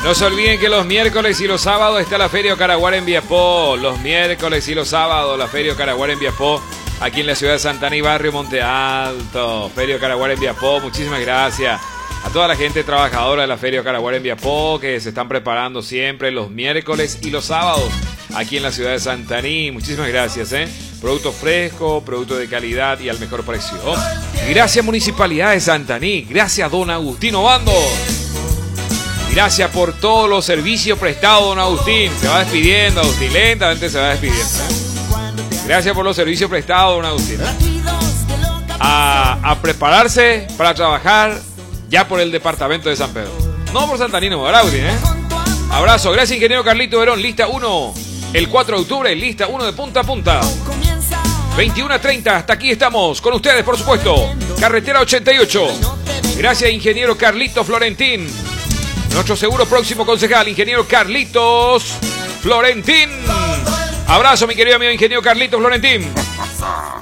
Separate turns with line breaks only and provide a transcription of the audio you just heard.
No se olviden que los miércoles y los sábados está la Feria Caraguara en Biapó. Los miércoles y los sábados la Feria Caraguara en Biapó. Aquí en la ciudad de Santaní, barrio Monte Alto. Feria Caraguara en Biapó. Muchísimas gracias a toda la gente trabajadora de la Feria Caraguara en Biapó que se están preparando siempre los miércoles y los sábados aquí en la ciudad de Santaní. Muchísimas gracias, Producto fresco, producto de calidad y al mejor precio. Gracias Municipalidad de Santaní. Gracias don Agustín Obando. Gracias por todos los servicios prestados, don Agustín. Se va despidiendo, Agustín. Lentamente se va despidiendo. Gracias por los servicios prestados, don Agustín. A prepararse para trabajar ya por el departamento de San Pedro. No por Santaní, no, ¿verdad, Agustín? Abrazo. Gracias, ingeniero Carlito Verón. Lista 1, el 4 de octubre. Lista 1 de punta a punta. 21:30. Hasta aquí estamos con ustedes, por supuesto. Carretera 88. Gracias, ingeniero Carlito Florentín. Nuestro seguro próximo concejal, ingeniero Carlitos Florentín. Abrazo, mi querido amigo ingeniero Carlitos Florentín.